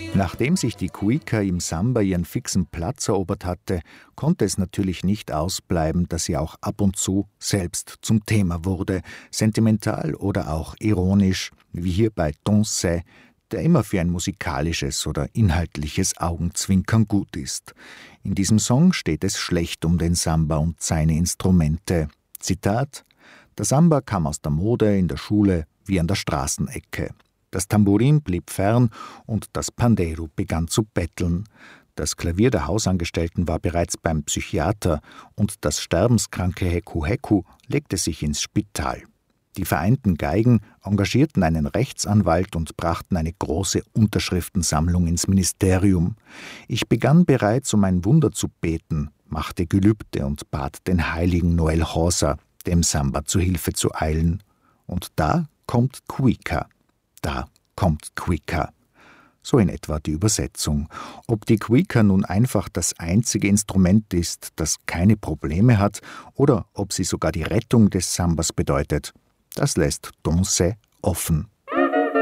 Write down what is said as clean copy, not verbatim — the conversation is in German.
Nachdem sich die Cuica im Samba ihren fixen Platz erobert hatte, konnte es natürlich nicht ausbleiben, dass sie auch ab und zu selbst zum Thema wurde, sentimental oder auch ironisch, wie hier bei Dansez, der immer für ein musikalisches oder inhaltliches Augenzwinkern gut ist. In diesem Song steht es schlecht um den Samba und seine Instrumente. Zitat: Der Samba kam aus der Mode in der Schule wie an der Straßenecke. Das Tambourin blieb fern und das Pandeiro begann zu betteln. Das Klavier der Hausangestellten war bereits beim Psychiater und das sterbenskranke Heku Heku legte sich ins Spital. Die vereinten Geigen engagierten einen Rechtsanwalt und brachten eine große Unterschriftensammlung ins Ministerium. Ich begann bereits, um ein Wunder zu beten, machte Gelübde und bat den heiligen Noel Rosa, dem Samba zu Hilfe zu eilen. Und da kommt Cuica. Da kommt Cuica. So in etwa die Übersetzung. Ob die Cuica nun einfach das einzige Instrument ist, das keine Probleme hat, oder ob sie sogar die Rettung des Sambas bedeutet, das lässt Dansez offen.